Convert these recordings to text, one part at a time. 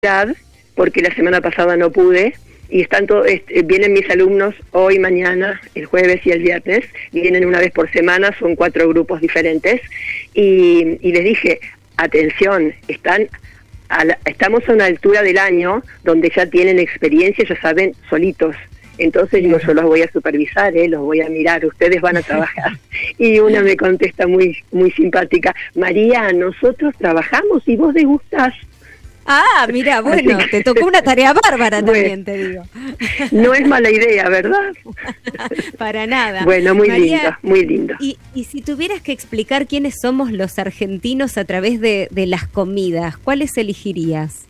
porque la semana pasada no pude, y están vienen mis alumnos hoy, mañana, el jueves y el viernes, vienen una vez por semana, son 4 grupos diferentes, y les dije, atención, estamos a una altura del año donde ya tienen experiencia, ya saben, solitos. Entonces digo, yo los voy a supervisar, los voy a mirar, ustedes van a trabajar. Y una me contesta muy simpática, María, nosotros trabajamos y vos degustás. Ah, mira, bueno, te tocó una tarea bárbara también, te digo. No es mala idea, ¿verdad? Para nada. Bueno, muy María, lindo, muy lindo. Y si tuvieras que explicar quiénes somos los argentinos a través de las comidas, ¿cuáles elegirías?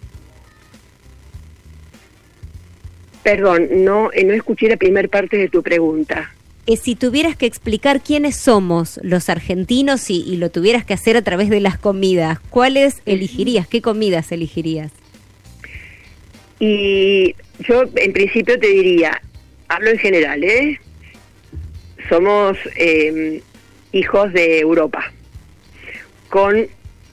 Perdón, no escuché la primera parte de tu pregunta. Si tuvieras que explicar quiénes somos los argentinos y lo tuvieras que hacer a través de las comidas, ¿cuáles elegirías? ¿Qué comidas elegirías? Y yo en principio te diría, hablo en general, somos hijos de Europa, con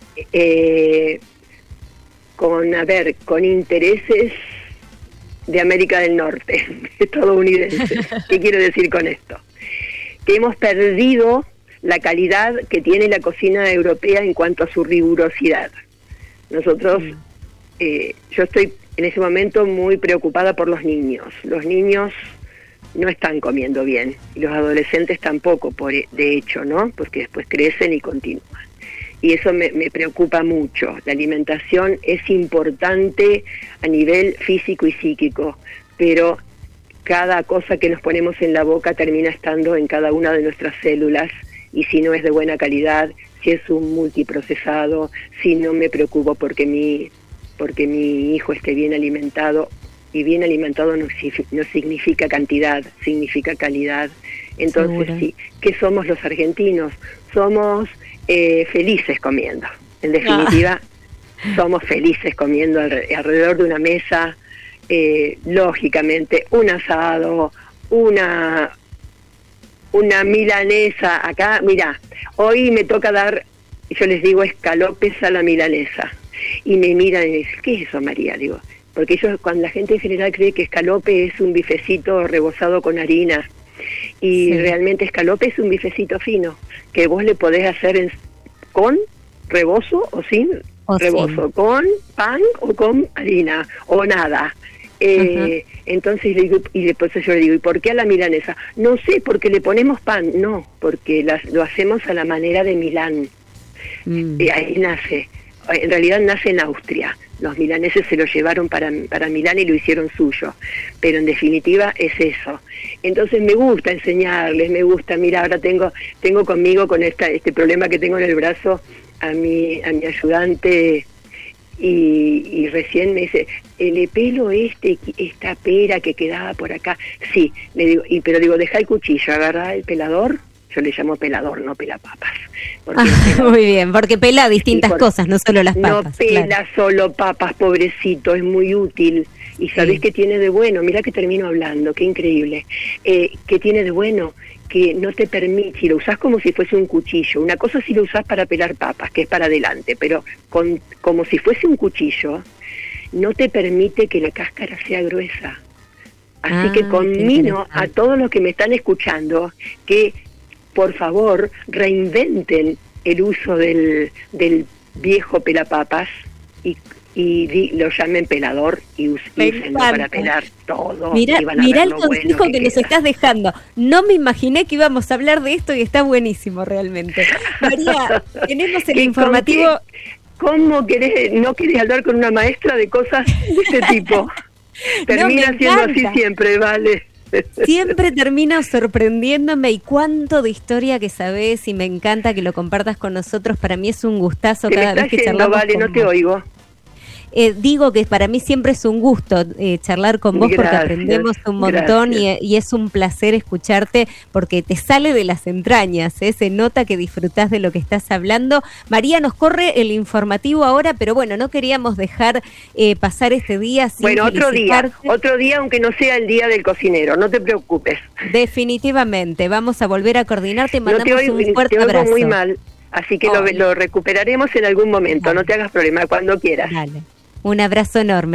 intereses de América del Norte, estadounidenses. ¿Qué quiero decir con esto? Que hemos perdido la calidad que tiene la cocina europea en cuanto a su rigurosidad. Nosotros, yo estoy en ese momento muy preocupada por los niños. Los niños no están comiendo bien, y los adolescentes tampoco, de hecho, ¿no? Porque después crecen y continúan. Y eso me preocupa mucho. La alimentación es importante a nivel físico y psíquico, pero cada cosa que nos ponemos en la boca termina estando en cada una de nuestras células, y si no es de buena calidad, si es un multiprocesado, si no me preocupo porque mi hijo esté bien alimentado, y bien alimentado no significa cantidad, significa calidad. Entonces, ¿segura? Sí, ¿qué somos los argentinos? Somos felices comiendo. En definitiva, somos felices comiendo alrededor de una mesa, lógicamente, un asado, una milanesa. Acá, mira, hoy me toca dar, yo les digo, escalopes a la milanesa. Y me miran y me dicen, ¿qué es eso, María? Digo, porque cuando la gente en general cree que escalope es un bifecito rebozado con harina, y sí, realmente escalope es un bifecito fino, que vos le podés hacer con rebozo o sin rebozo, sí, con pan o con harina, o nada. Entonces después yo le digo, ¿y por qué a la milanesa? No sé, porque le ponemos pan. No, porque lo hacemos a la manera de Milán. Ahí nace. En realidad nace en Austria. Los milaneses se lo llevaron para Milán y lo hicieron suyo, pero en definitiva es eso. Entonces me gusta enseñarles, me gusta, mira, ahora tengo conmigo con este problema que tengo en el brazo a mi ayudante, y recién me dice, le pelo esta pera que quedaba por acá. Sí, le digo, pero digo, deja el cuchillo, agarra el pelador. Yo le llamo pelador, no pelapapas. Muy bien, porque pela distintas cosas, no solo las papas. No pela, claro, solo papas, pobrecito, es muy útil. ¿Y sabés qué tiene de bueno? Mirá que termino hablando, qué increíble. ¿Qué tiene de bueno? Que no te permite, si lo usás como si fuese un cuchillo, una cosa si lo usás para pelar papas, que es para adelante, pero como si fuese un cuchillo, no te permite que la cáscara sea gruesa. Así que conmino a todos los que me están escuchando que por favor reinventen el uso del viejo pelapapas y lo llamen pelador y úsenlo para pelar todo. Mirá el consejo que nos estás dejando. No me imaginé que íbamos a hablar de esto y está buenísimo realmente. María, tenemos el informativo. ¿Cómo no querés hablar con una maestra de cosas de este tipo? Termina siendo así siempre, ¿vale? Siempre termina sorprendiéndome, y cuánto de historia que sabés, y me encanta que lo compartas con nosotros. Para mí es un gustazo cada vez que charlamos. Vale, no te oigo. Digo que para mí siempre es un gusto charlar con vos, porque aprendemos un montón, y es un placer escucharte porque te sale de las entrañas, se nota que disfrutás de lo que estás hablando. María, nos corre el informativo ahora, pero bueno, no queríamos dejar pasar este día sin felicitarte. Otro día, aunque no sea el día del cocinero, no te preocupes. Definitivamente, vamos a volver a coordinar, te mandamos un fuerte abrazo. Te oigo muy mal, así que lo recuperaremos en algún momento. Dale. No te hagas problema, cuando quieras. Dale. Un abrazo enorme.